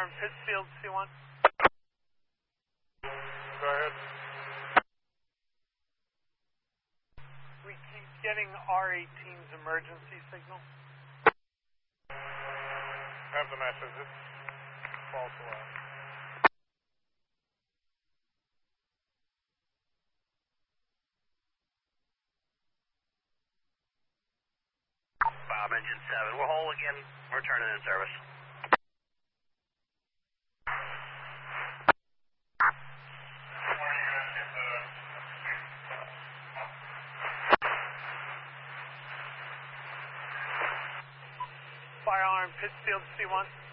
Alarm Pittsfield, C1. Go ahead. We keep getting R18's emergency signal. Have the message. It's false alarm. Bob, engine 7. We're whole again. We're turning in service. Fire alarm Pittsfield, C1.